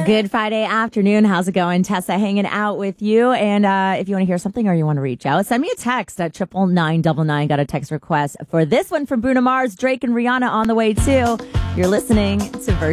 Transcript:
Good Friday afternoon. How's it going? Tessa hanging out with you. And if you want to hear something or you want to reach out, send me a text at 99999. Got a text request for this one from Bruno Mars, Drake, and Rihanna on the way too. You're listening to Virgin.